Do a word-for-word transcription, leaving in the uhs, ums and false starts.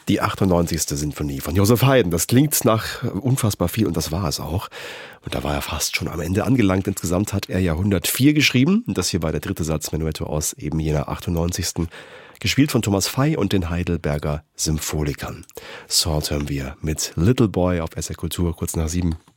Die achtundneunzigste Sinfonie von Joseph Haydn. Das klingt nach unfassbar viel und das war es auch. Und da war er fast schon am Ende angelangt. Insgesamt hat er ja hundertvier geschrieben. Das hier war der dritte Satz Menuetto aus eben jener achtundneunzigsten Gespielt von Thomas Fey und den Heidelberger Symphonikern. Sort hören wir mit Little Boy auf S R Kultur kurz nach sieben.